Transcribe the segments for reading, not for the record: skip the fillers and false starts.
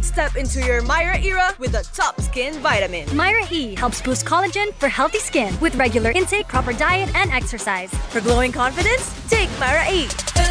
Step into your Myra era with the top skin vitamin. Myra E helps boost collagen for healthy skin with regular intake, proper diet, and exercise. For glowing confidence, take Myra E.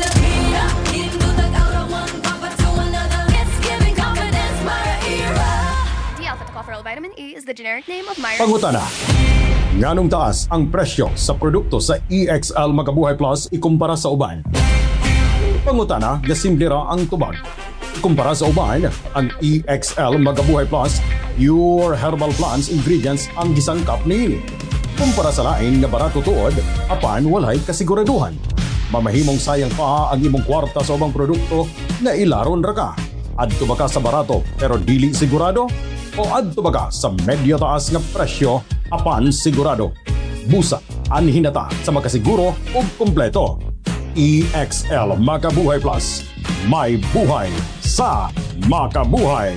D-alpha-tocopherol vitamin E is the generic name of Myra. Pangutana. Nganong taas ang presyo sa produkto sa EXL Makabuhay Plus ikumpara sa uban? Pangutana, gasimple ra ang tubag. Kumpara sa uban, ang EXL Makabuhay Plus, pure herbal plants ingredients ang gisangkap niini. Kumpara sa lain nga barato tuod, apan walay kasiguraduhan. Mamahimong sayang pa ang imong kwarta sa ubang produkto na ilaron ra ka. Adto ba ka sa barato pero dili sigurado? O adto ba ka sa medyo taas nga presyo apan sigurado? Busa, anhinata sa makasiguro o kumpleto. EXL Makabuhay Plus. May buhay sa makabuhay.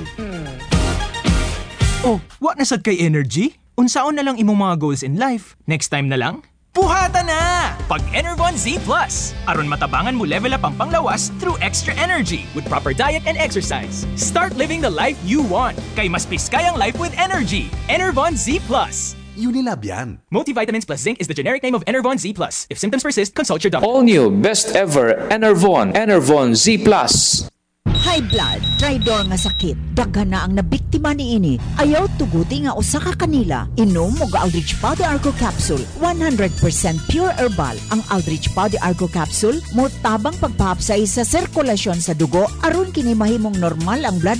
Oh, what na sad kay energy? Unsaon na lang imong mga goals in life? Next time na lang? Buhata na! Pag Enervon Z+. Aron matabangan mo level up ang panglawas through extra energy with proper diet and exercise. Start living the life you want. Kay mas piskayang life with energy. Enervon Z+. Unilab yan. Multivitamins plus zinc is the generic name of Enervon Z+. If symptoms persist, consult your doctor. All new, best ever, Enervon Z+. High blood, tridor nga sakit. Daghan na ang nabiktima niini. Ayaw tuguti nga usa ka kanila. Inom og Aldrich Powder Argo Capsule. 100% pure herbal. Ang Aldrich Powder Argo Capsule mo tabang pagpahapsay sa sirkulasyon sa dugo aron kini mahimong normal ang blood